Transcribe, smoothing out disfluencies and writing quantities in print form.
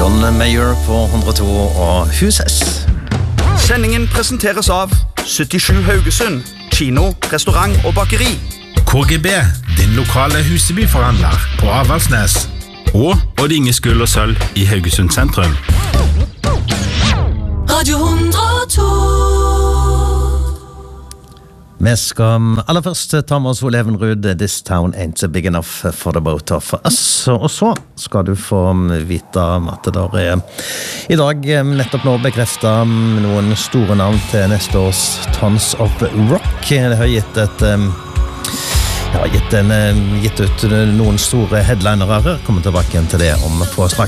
John Mayer på 102 og Huses. Sendingen presenteres av 77 Haugesund, kino, restaurant og bakeri. KGB, din lokale Husebyforhandler på Avaldsnes. Og Odd Inge Skull og Sølv i Haugesund sentrum. Radio 102. Vi skal aller først ta med oss Ole Evenrud, This Town Ain't So Big Enough for the Both of Us. Og så skal du få vite at det i dag nettopp nå bekreftet noen store navn til neste års Tons of Rock. Det har gitt ut noen store headlinere. Kommer tilbake til det om få straks.